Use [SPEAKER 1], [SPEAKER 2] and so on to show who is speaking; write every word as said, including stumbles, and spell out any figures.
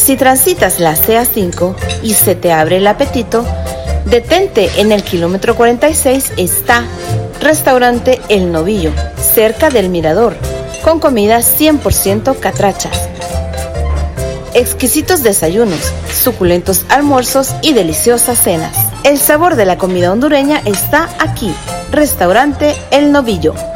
[SPEAKER 1] Si transitas la C A cinco y se te abre el apetito, detente en el kilómetro cuarenta y seis, está Restaurante El Novillo, cerca del Mirador, con comida cien por ciento catrachas. Exquisitos desayunos, suculentos almuerzos y deliciosas cenas. El sabor de la comida hondureña está aquí, Restaurante El Novillo.